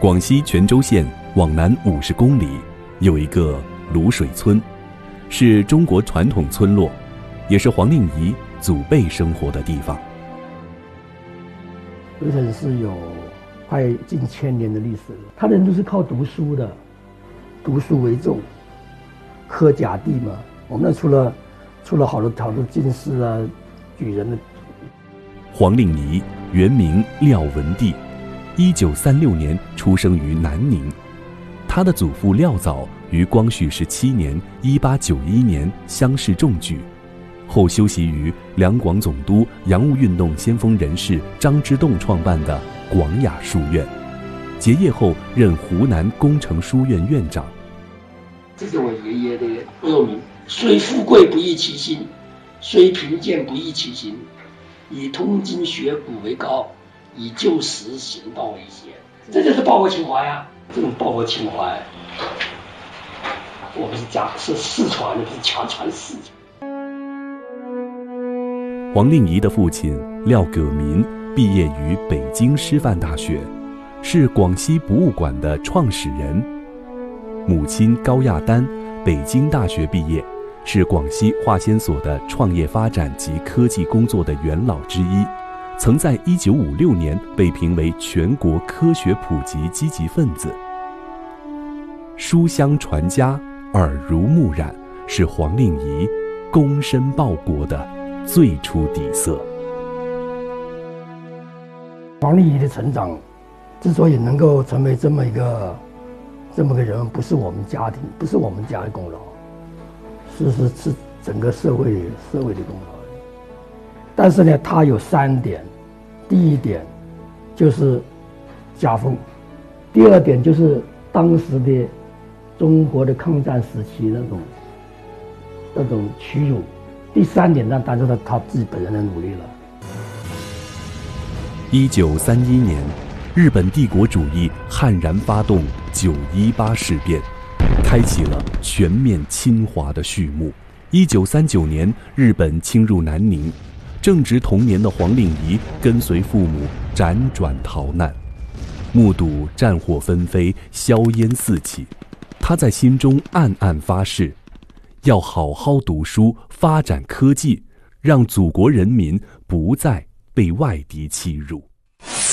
广西全州县往南50公里有一个卤水村，是中国传统村落，也是黄令仪祖辈生活的地方。 这个城市有快近1000年的历史了，他人都是靠读书的，读书为重，科甲第嘛。我们那出了好多进士啊、举人的。 黄令仪原名廖文帝，1936年出生于南宁。他的祖父廖藻于光绪17年1891年乡试中举，后修习于两广总督洋务运动先锋人士张之洞创办的广雅书院，结业后任湖南工程书院院长。 这是我爷爷的恶名：虽富贵不易其心，虽贫贱不易其心，以通经学古为高，以旧时行道为先。这就是报国情怀啊！这种报国情怀，我们是世传的，不是强传世。 黄令仪的父亲廖葛民毕业于北京师范大学，是广西博物馆的创始人。母亲高亚丹北京大学毕业，是广西化纤所的创业发展及科技工作的元老之一，曾在1956年被评为全国科学普及积极分子。书香传家，耳濡目染，是黄令仪躬身报国的最初底色。 黄令仪的成长之所以能够成为这么个人，不是我们家庭，不是我们家的功劳，是整个社会的功劳。但是呢，他有3点：第一点就是家风，第二点就是当时的中国的抗战时期那种屈辱，第3点呢，当然是他自己本人的努力了。 1931年，日本帝国主义悍然发动9·18事变，开启了全面侵华的序幕。1939年，日本侵入南宁，正值童年的黄令仪跟随父母辗转逃难，目睹战火纷飞，硝烟四起，他在心中暗暗发誓，要好好读书，发展科技，让祖国人民不再被外敌欺辱。